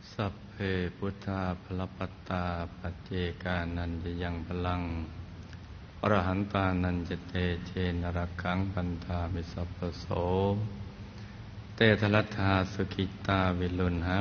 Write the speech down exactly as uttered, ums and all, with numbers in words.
สัพเพพุทธาภลปัตตาปัจเจกานันจะยังพลังอรหันตานันจะเตเชนรักขังปันธามิสัพพโสเตทลัทธาสุขิตาวิลุณหา